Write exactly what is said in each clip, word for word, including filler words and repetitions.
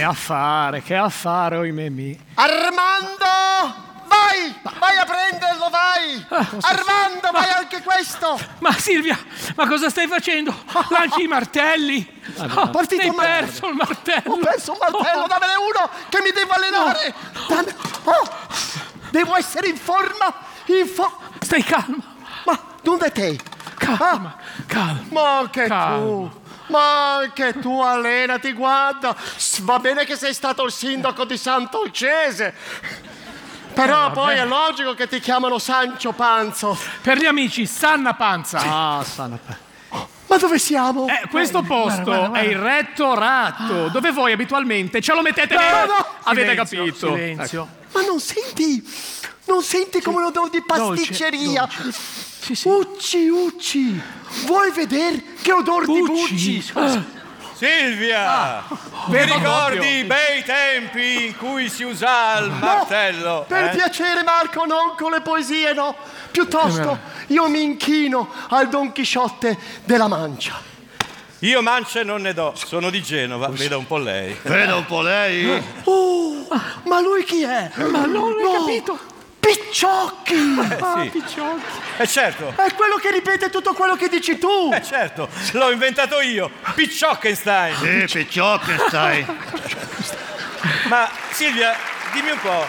Che affare, che affare, oimè mi. Armando! Vai! Ma... Vai a prenderlo, vai! Ah, Armando, ma... vai anche questo! Ma Silvia, ma cosa stai facendo? Lanci i martelli! Ho partito Hai un martello. perso il martello! Ho perso un martello, dammene uno che mi devo allenare! No. Dammi... Oh, devo essere in forma! In fo... Stai calma! Ma dove te? Calma, ah. calma! Ma anche calma. tu! Ma anche tu allenati, guarda! Va bene che sei stato il sindaco di Sant'Olcese! Però eh, poi è logico che ti chiamano Sancio Panzo. Per gli amici, Sanna Panza. Ah, Sanna Panza. Oh, ma dove siamo? Eh, questo eh, posto guarda, guarda, è il rettorato, dove voi abitualmente ce lo mettete no, nel... no. Avete Silenzio, capito? Silenzio. Ecco. Ma non senti? Non senti sì. come un odore di pasticceria? Dolce, dolce. Sì, sì. Ucci, Ucci, vuoi vedere che odore di bucci? Ah. Silvia, ah, ti ricordi i bei tempi in cui si usava il no, martello? Per eh? piacere, Marco, non con le poesie, no. Piuttosto io mi inchino al Don Chisciotte della Mancia. Io mance non ne do, sono di Genova, veda un po' lei. Veda un po' lei? Oh, ma lui chi è? Ma non l'hai no. capito? Picciocchi! Eh, ah, sì. Picciocchi! Eh certo! È quello che ripete tutto quello che dici tu! Eh certo! L'ho inventato io! Picciockenstein! Sì, Picciockenstein! Ma Silvia, dimmi un po'.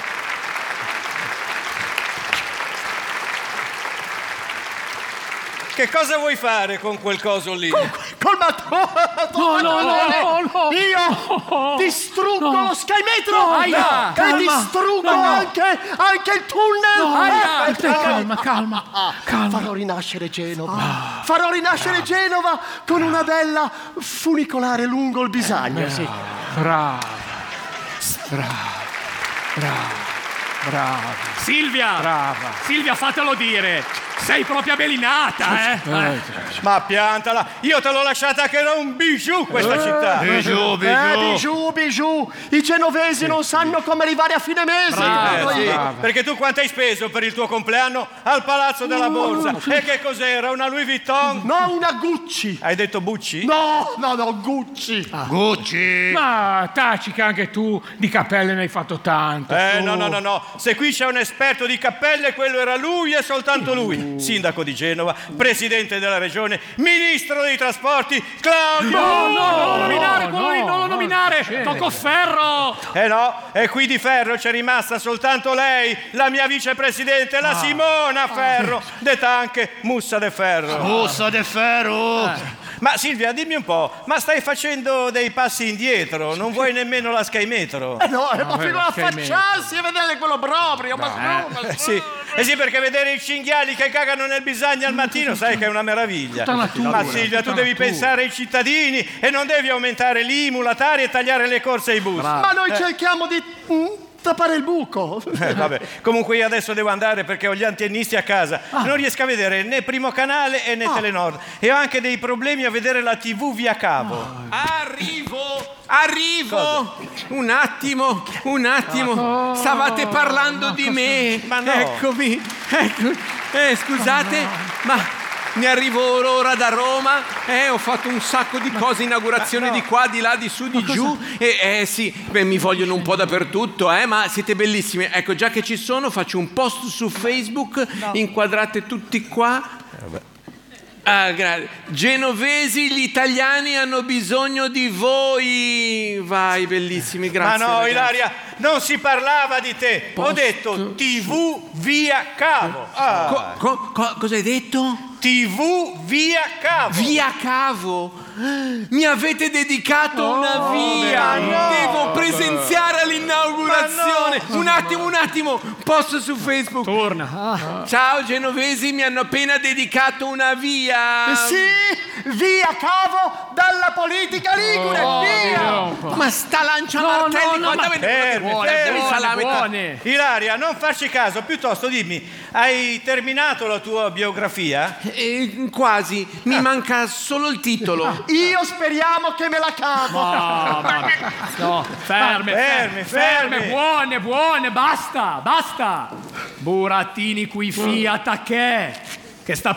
Che cosa vuoi fare con quel coso lì? Con, col mattone! No, no, no, no! Io no, distruggo no. lo Sky Metro! No, aia, e calma. distruggo No, no. Anche, anche il tunnel! No, aia, eh, stai eh, calma, calma, calma. Farò rinascere Genova! Ah. Farò rinascere Genova con una bella funicolare lungo il Bisagno! Sì. Brava, brava, brava, brava. Silvia! Brava. Silvia, fatelo dire! Sei proprio belinata, eh? eh? Ma piantala! Io te l'ho lasciata che era un bijou questa eh, città! Bijou, bijou! Eh, bijou, bijou! I genovesi sì. non sanno come arrivare a fine mese! Brava, eh, sì. Perché tu quanto hai speso per il tuo compleanno al Palazzo della Borsa? Uh, sì. E che cos'era? Una Louis Vuitton? No, una Gucci! Hai detto Bucci? No, no, no, Gucci! Ah. Gucci! Ma taci che anche tu di cappelle ne hai fatto tanto! Eh, tu. no, no, no, no! Se qui c'è un esperto di cappelle, quello era lui e soltanto lui! Sindaco di Genova, presidente della regione, ministro dei trasporti, Claudio! No, no, non lo nominare, no, quello lì, non lo nominare! Tocco ferro! Eh no, e qui di ferro c'è rimasta soltanto lei, la mia vicepresidente, la ah. Simona Ferro, detta anche Mussa de Ferro. Mussa de Ferro! Eh. Ma Silvia, dimmi un po', ma stai facendo dei passi indietro? Non vuoi nemmeno la Sky Metro? Eh no, no ma fino a affacciarsi e vedere quello proprio, ma no, ma eh, sì. Eh sì, perché vedere i cinghiali che cagano nel Bisagno al mattino, sai che è una meraviglia. Natura, ma Silvia, tu devi natura. pensare ai cittadini e non devi aumentare l'I M U, la Tari e tagliare le corse ai bus. Bravo. Ma noi eh. cerchiamo di mm, tappare il buco. Eh, vabbè. Comunque io adesso devo andare perché ho gli antennisti a casa. Ah. Non riesco a vedere né Primo Canale e né ah. Telenord. E ho anche dei problemi a vedere la tivù via cavo. Ah. Arrivo! Arrivo! Cosa? Un attimo, un attimo. Oh, Stavate parlando no, di me. Ma no. Eccomi, eccomi. Eh, scusate, no. ma ne arrivo ora da Roma. Eh, ho fatto un sacco di ma, cose, inaugurazioni no. di qua, di là, di su, di ma giù. Cosa? E eh sì, beh, mi vogliono un po' dappertutto, eh, ma siete bellissimi. Ecco, già che ci sono, faccio un post su Facebook, no. inquadrate tutti qua. Eh, vabbè. Ah, grazie. Genovesi, gli italiani hanno bisogno di voi. Vai, bellissimi, grazie. Ma no, ragazzi. Ilaria, non si parlava di te. Posto... Ho detto tivù via cavo. Ah. Co- co- co- cosa hai detto? tivù via cavo. Via cavo? Mi avete dedicato oh, una via. No. Devo presenziare all'inaugurazione. No. Un attimo, un attimo. Posto su Facebook. Torna. Ah. Ciao genovesi, mi hanno appena dedicato una via. Sì, via cavo dalla politica ligure. Oh, via. Dio. Ma sta lancia no, martelli no, no, ma... fermi, buone, fermi, buone, buone. Ilaria, non farci caso, piuttosto dimmi, hai terminato la tua biografia? Eh, quasi, mi ah. manca solo il titolo. Io speriamo che me la cavo. No, ma, no, ferme, ferme, ferme, ferme, buone, buone, basta, basta. Burattini qui Fiat a che? Che sta